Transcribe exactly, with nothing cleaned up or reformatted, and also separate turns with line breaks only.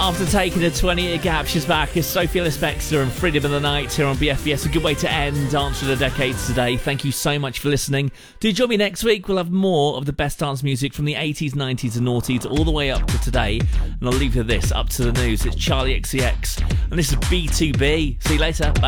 After taking a twenty-year gap, she's back as Sophie Ellis-Bextor and Freedom of the Night here on B F B S. A good way to end Dance for the Decades today. Thank you so much for listening. Do join me next week. We'll have more of the best dance music from the eighties, nineties and noughties all the way up to today. And I'll leave you with this, up to the news. It's Charlie X C X and this is B two B. See you later. Bye.